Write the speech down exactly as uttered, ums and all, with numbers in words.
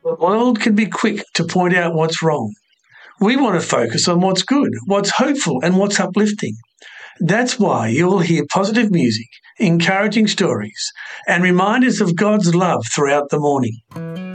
The world can be quick to point out what's wrong. We want to focus on what's good, what's hopeful, and what's uplifting. That's why you will hear positive music, encouraging stories, and reminders of God's love throughout the morning.